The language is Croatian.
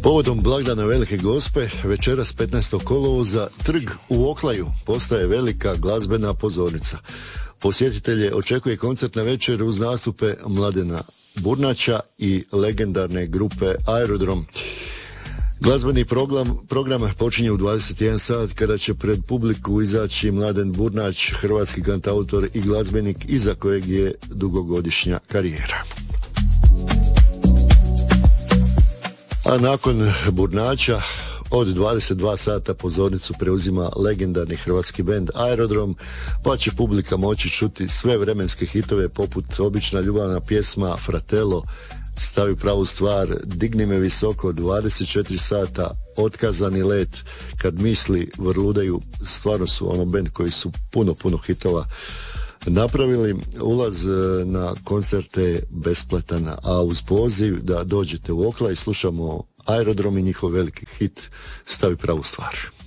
Povodom blagdana Velike Gospe, večeras 15. kolovoza, trg u Oklaju postaje velika glazbena pozornica. Posjetitelje očekuje koncertna večer uz nastupe Mladena Burnača i legendarne grupe Aerodrom. Glazbeni program počinje u 21 sat kada će pred publiku izaći Mladen Burnać, hrvatski kantautor i glazbenik iza kojeg je dugogodišnja karijera. A nakon Burnača od 22 sata pozornicu preuzima legendarni hrvatski bend Aerodrom, pa će publika moći čuti sve vremenske hitove poput Obična ljubavna pjesma, Fratello, Stavi pravu stvar, Digni me visoko, 24 sata, Otkazani let, Kad misli vrludaju. Stvarno su ono bend koji su puno hitova napravili. Ulaz na koncerte je besplatan, a uz poziv da dođete u Oklaj slušamo Aerodrom i njihov veliki hit Stavi pravu stvar.